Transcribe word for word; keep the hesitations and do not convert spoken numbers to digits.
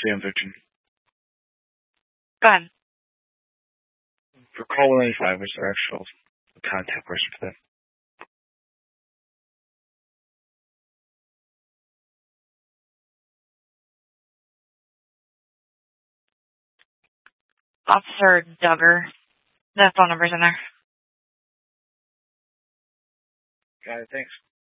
Sam Victor. Go ahead. For call one ninety-five, what's the actual contact person for that? Officer Duggar. The phone number's in there. Got it, thanks.